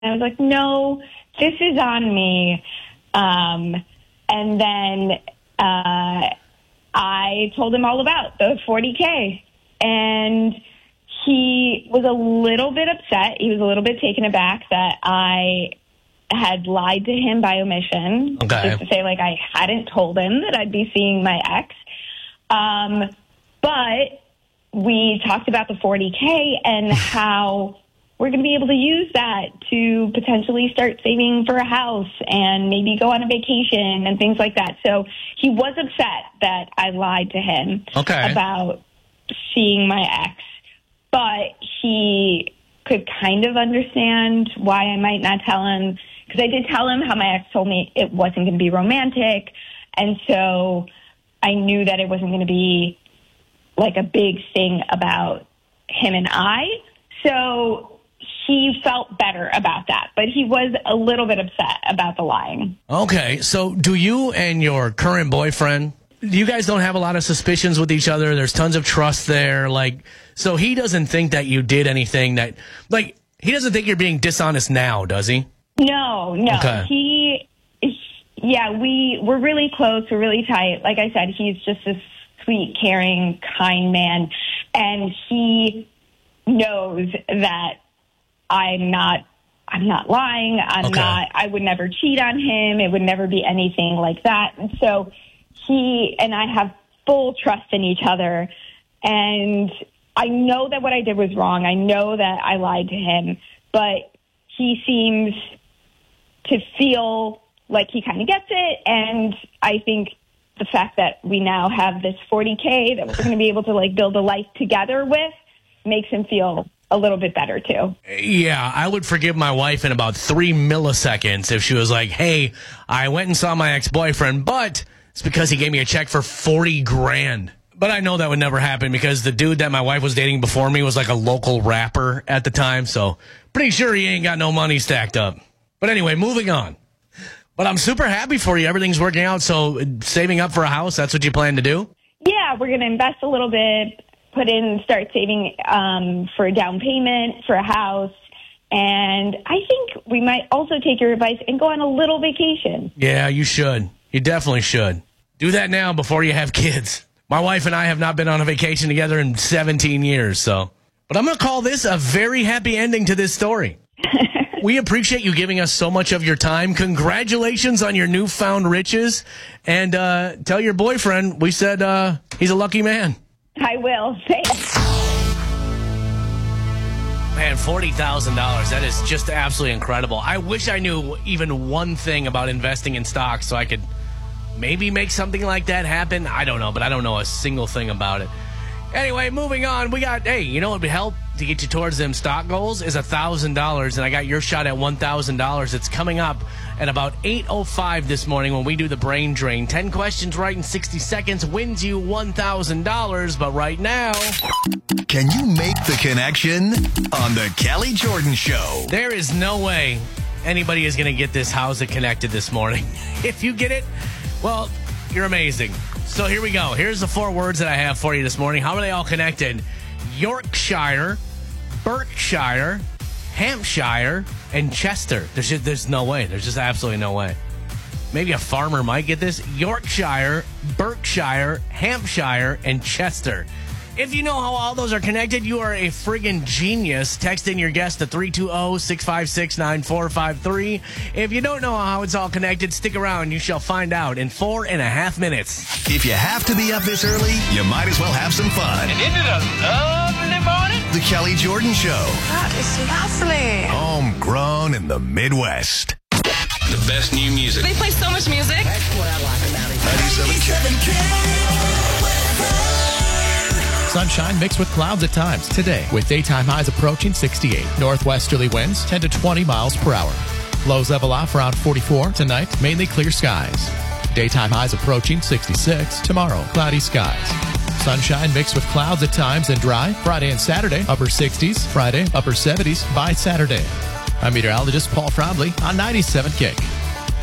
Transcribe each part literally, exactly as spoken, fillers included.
I was like, no, this is on me. Um, and then uh, I told him all about the forty K. And he was a little bit upset. He was a little bit taken aback that I had lied to him by omission. Okay. Just to say, like, I hadn't told him that I'd be seeing my ex. Um, but we talked about the forty K and how we're going to be able to use that to potentially start saving for a house and maybe go on a vacation and things like that. So he was upset that I lied to him Okay. about seeing my ex, but he could kind of understand why I might not tell him, because I did tell him how my ex told me it wasn't going to be romantic, and so I knew that it wasn't going to be like a big thing about him and I. So he felt better about that, but he was a little bit upset about the lying. Okay, so do you and your current boyfriend, you guys don't have a lot of suspicions with each other? There's tons of trust there. Like, so he doesn't think that you did anything that, like, he doesn't think you're being dishonest now, does he? No, no. Okay. He, yeah, we, we're really close. We're really tight. Like I said, he's just a sweet, caring, kind man. And he knows that I'm not, I'm not lying. I'm Okay. not, I would never cheat on him. It would never be anything like that. And so he and I have full trust in each other. And I know that what I did was wrong. I know that I lied to him, but he seems to feel like he kind of gets it. And I think the fact that we now have this forty K that we're going to be able to like build a life together with makes him feel a little bit better too. Yeah, I would forgive my wife in about three milliseconds if she was like, hey, I went and saw my ex-boyfriend, but it's because he gave me a check for forty grand. But I know that would never happen because the dude that my wife was dating before me was like a local rapper at the time. So pretty sure he ain't got no money stacked up. But anyway, moving on. But I'm super happy for you. Everything's working out. So saving up for a house, that's what you plan to do? Yeah, we're going to invest a little bit, put in, start saving um, for a down payment for a house. And I think we might also take your advice and go on a little vacation. Yeah, you should. You definitely should. Do that now before you have kids. My wife and I have not been on a vacation together in seventeen years, so. But I'm going to call this a very happy ending to this story. We appreciate you giving us so much of your time. Congratulations on your newfound riches. And uh, tell your boyfriend we said uh, he's a lucky man. I will. Thanks. Man, forty thousand dollars. That is just absolutely incredible. I wish I knew even one thing about investing in stocks so I could maybe make something like that happen. I don't know, but I don't know a single thing about it. Anyway, moving on. We got, hey, you know what would help to get you towards them stock goals is one thousand dollars, and I got your shot at one thousand dollars. It's coming up at about eight oh five this morning when we do the brain drain. ten questions right in sixty seconds wins you one thousand dollars, but right now... Can you make the connection on the Kelly Jordan Show? There is no way anybody is going to get this How's It Connected this morning. If you get it, well, you're amazing. So here we go. Here's the four words that I have for you this morning. How are they all connected? Yorkshire, Berkshire, Hampshire, and Chester. There's just, there's no way. There's just absolutely no way. Maybe a farmer might get this. Yorkshire, Berkshire, Hampshire, and Chester. If you know how all those are connected, you are a friggin' genius. Text in your guess to three two zero, six five six, nine four five three. If you don't know how it's all connected, stick around. You shall find out in four and a half minutes. If you have to be up this early, you might as well have some fun. And isn't it a lovely morning? The Kelly Jordan Show. That is lovely. Homegrown in the Midwest. The best new music. They play so much music. ninety-seven K. Sunshine mixed with clouds at times today with daytime highs approaching sixty-eight. Northwesterly winds ten to twenty miles per hour. Lows level off around forty-four tonight, mainly clear skies. Daytime highs approaching sixty-six. Tomorrow, cloudy skies. Sunshine mixed with clouds at times and dry. Friday and Saturday, upper sixties. Friday, upper seventies by Saturday. I'm meteorologist Paul Frombly on ninety-seven K.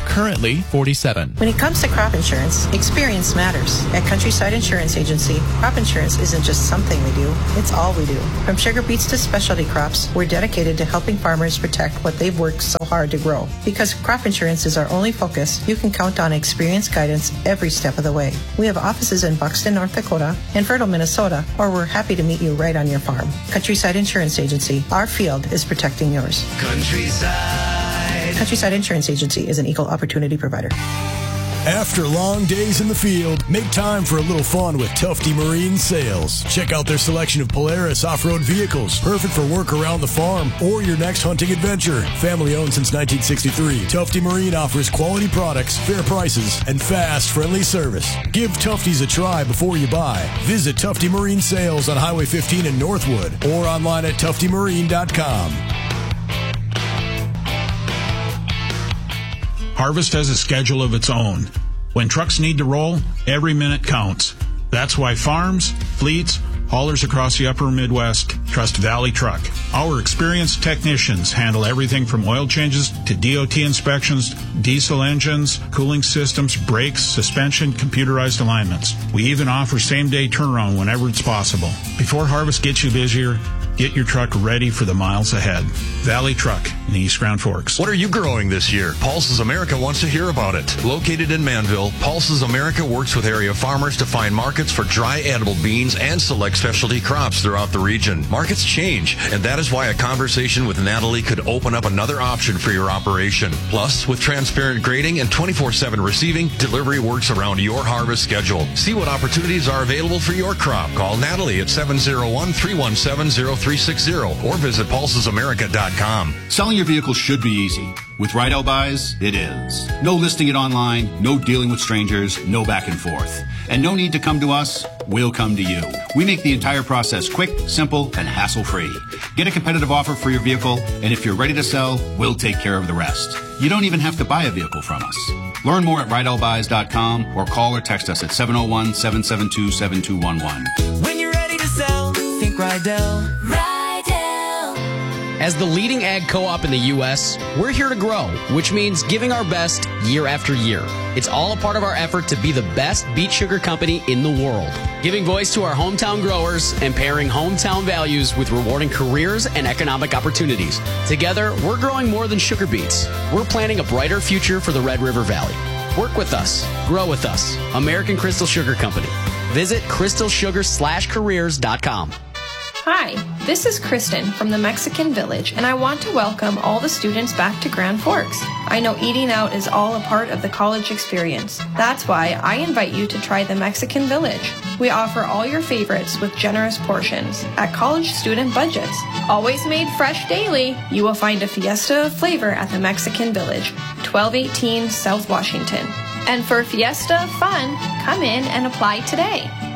currently forty-seven. When it comes to crop insurance, experience matters. At Countryside Insurance Agency, crop insurance isn't just something we do, it's all we do. From sugar beets to specialty crops, we're dedicated to helping farmers protect what they've worked so hard to grow. Because crop insurance is our only focus, you can count on experienced guidance every step of the way. We have offices in Buxton, North Dakota, and Fertile, Minnesota, or we're happy to meet you right on your farm. Countryside Insurance Agency, our field is protecting yours. Countryside. Countryside Insurance Agency is an equal opportunity provider. After long days in the field, make time for a little fun with Tufty Marine Sales. Check out their selection of Polaris off-road vehicles, perfect for work around the farm or your next hunting adventure. Family owned since nineteen sixty-three, Tufty Marine offers quality products, fair prices, and fast, friendly service. Give Tufty's a try before you buy. Visit Tufty Marine Sales on Highway fifteen in Northwood or online at tufty marine dot com. Harvest has a schedule of its own. When trucks need to roll, every minute counts. That's why farms, fleets, haulers across the upper Midwest trust Valley Truck. Our experienced technicians handle everything from oil changes to D O T inspections, diesel engines, cooling systems, brakes, suspension, computerized alignments. We even offer same-day turnaround whenever it's possible. Before harvest gets you busier, get your truck ready for the miles ahead. Valley Truck in the East Grand Forks. What are you growing this year? Pulses America wants to hear about it. Located in Manville, Pulses America works with area farmers to find markets for dry edible beans and select specialty crops throughout the region. Markets change, and that is why a conversation with Natalie could open up another option for your operation. Plus, with transparent grading and twenty-four seven receiving, delivery works around your harvest schedule. See what opportunities are available for your crop. Call Natalie at seven oh one, three one seven, oh three six zero or visit pulses america dot com. Selling your vehicle should be easy. With Rydell Buys, it is. No listing it online, no dealing with strangers, no back and forth. And no need to come to us, we'll come to you. We make the entire process quick, simple, and hassle-free. Get a competitive offer for your vehicle, and if you're ready to sell, we'll take care of the rest. You don't even have to buy a vehicle from us. Learn more at rydell buys dot com or call or text us at seven oh one, seven seven two, seven two one one. When you're ready to sell, think Rydell. Rydell. As the leading ag co-op in the U S, we're here to grow, which means giving our best year after year. It's all a part of our effort to be the best beet sugar company in the world, giving voice to our hometown growers and pairing hometown values with rewarding careers and economic opportunities. Together, we're growing more than sugar beets. We're planning a brighter future for the Red River Valley. Work with us. Grow with us. American Crystal Sugar Company. Visit crystal sugar slash careers dot com. Hi, this is Kristen from the Mexican Village, and I want to welcome all the students back to Grand Forks. I know eating out is all a part of the college experience. That's why I invite you to try the Mexican Village. We offer all your favorites with generous portions at college student budgets. Always made fresh daily, you will find a fiesta of flavor at the Mexican Village, twelve eighteen South Washington. And for fiesta of fun, come in and apply today.